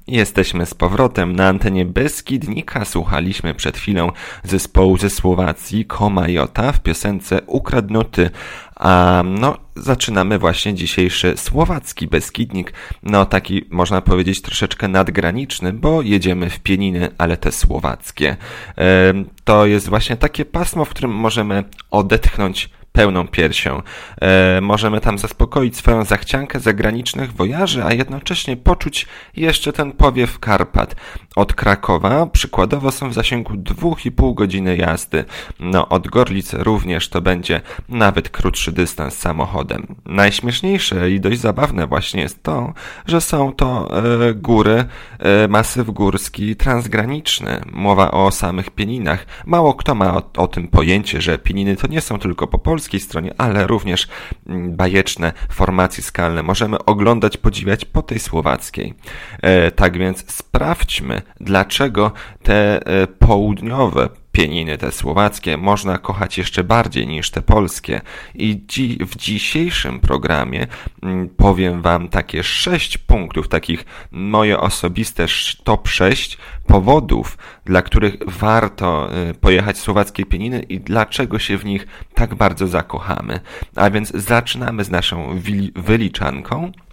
Jesteśmy z powrotem na antenie Beskidnika. Słuchaliśmy przed chwilą zespołu ze Słowacji Komajota w piosence Ukradnuty. A zaczynamy właśnie dzisiejszy słowacki Beskidnik. Taki można powiedzieć troszeczkę nadgraniczny, bo jedziemy w pieniny, ale te słowackie. To jest właśnie takie pasmo, w którym możemy odetchnąć pełną piersią. Możemy tam zaspokoić swoją zachciankę zagranicznych wojaży, a jednocześnie poczuć jeszcze ten powiew Karpat. Od Krakowa przykładowo są w zasięgu 2,5 godziny jazdy. Od Gorlic również to będzie nawet krótszy dystans samochodem. Najśmieszniejsze i dość zabawne właśnie jest to, że są to góry, masyw górski transgraniczny. Mowa o samych Pieninach. Mało kto ma o tym pojęcie, że Pieniny to nie są tylko po polskiej stronie, ale również bajeczne formacje skalne możemy oglądać, podziwiać po tej słowackiej. Tak więc sprawdźmy, dlaczego te południowe Pieniny, te słowackie, można kochać jeszcze bardziej niż te polskie. I w dzisiejszym programie powiem Wam takie 6 punktów, takich moje osobiste top 6 powodów, dla których warto pojechać w słowackie Pieniny i dlaczego się w nich tak bardzo zakochamy. A więc zaczynamy z naszą wyliczanką.